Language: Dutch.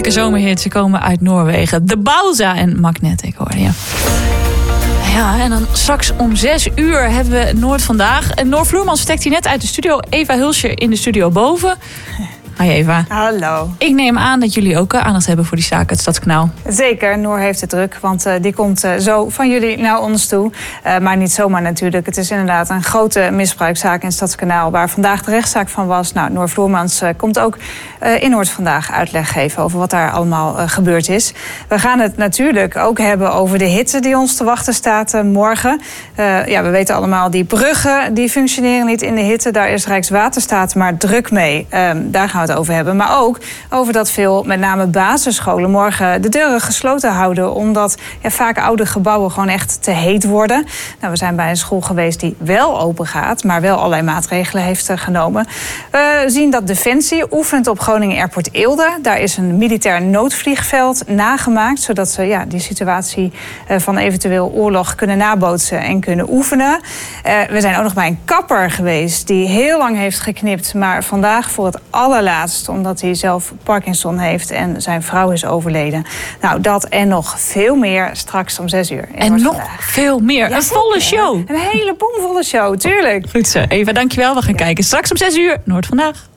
heerlijke zomerhits. Ze komen uit Noorwegen. De Bauza en Magnetic, hoor je. Ja, en dan straks om 6 uur hebben we Noord vandaag. En Noor Vloermans vertrekt hier net uit de studio. Eva Hulsje in de studio boven. Hi Eva. Hallo. Ik neem aan dat jullie ook aandacht hebben voor die zaak uit Stadskanaal. Zeker, Noor heeft het druk, want die komt zo van jullie naar ons toe. Maar niet zomaar natuurlijk. Het is inderdaad een grote misbruikzaak in Stadskanaal, waar vandaag de rechtszaak van was. Nou, Noor Vloermans komt ook in Noord vandaag uitleg geven over wat daar allemaal gebeurd is. We gaan het natuurlijk ook hebben over de hitte die ons te wachten staat morgen. Ja, we weten allemaal, die bruggen die functioneren niet in de hitte. Daar is Rijkswaterstaat maar druk mee. Daar gaan we het over hebben. Maar ook over dat veel, met name basisscholen, morgen de deuren gesloten houden. Omdat vaak oude gebouwen gewoon echt te heet worden. Nou, we zijn bij een school geweest die wel open gaat, maar wel allerlei maatregelen heeft genomen. We zien dat Defensie oefent op Groningen Airport Eelde. Daar is een militair noodvliegveld nagemaakt, zodat ze die situatie van eventueel oorlog kunnen nabootsen en kunnen oefenen. We zijn ook nog bij een kapper geweest die heel lang heeft geknipt, maar vandaag voor het allerlaatst, omdat hij zelf Parkinson heeft en zijn vrouw is overleden. Nou, dat en nog veel meer straks om 6 uur. En nog veel meer. Ja, een volle show. Een hele bomvolle show, tuurlijk. Goed zo. Eva, dankjewel. We gaan kijken straks om 6 uur. Noord vandaag.